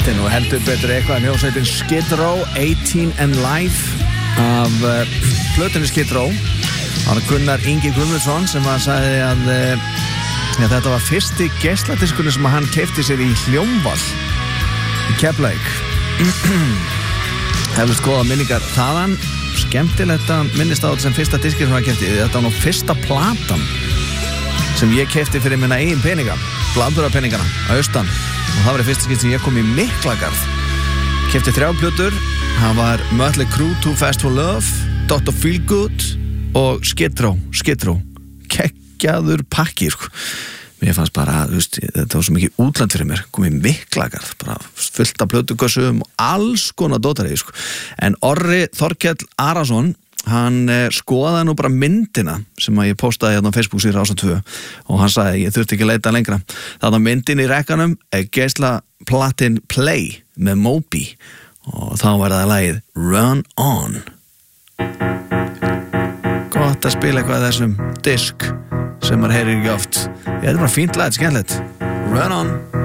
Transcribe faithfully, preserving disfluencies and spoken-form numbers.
Martin og heldur betur eitthvað en hljómsveitin Skid Row, eighteen and Live af uh, plötunni Skid Row. Það var Gunnar Ingi Guðmundsson sem að sagði að uh, ja, þetta var fyrsti geisladiskurinn sem hann keypti sér í Hljómvall í Keflavík. Hefðist góða minningar þaðan. Skemmtilegt að minnist á þetta sem fyrsta diskir sem hann keypti. Þetta var nú fyrsta platan sem ég keypti fyrir minna eigin peninga, bladburðarpeningana á austan, og það var í fyrsta skipt sem ég kom í Miklagarð. Keypti þrjár plötur. Það var Mötley Crüe, Too Fast for Love, doctor Feelgood og Skid Row, Skid Row. Kekkjaður pakki, sko. Mér fannst bara, þú veist, þetta var svo mikið útland fyrir mér, kom í Miklagarð, bara fullt af plötukössum og alls konar dótarið, sko. En Orri Þorkell Arason, hann eh, skoðaði nú bara myndina sem að ég postaði hérna á Facebook síður Rás tvö og hann sagði, ég þurfti ekki að leita lengra. Það var myndin í rekkanum, geisla platin Play með Moby og þá var það lagið Run On. Gott að spila eitthvað þessum disk sem maður heyrir ekki oft. Ég, þetta er bara fínt lag, skemmtilegt. Run On.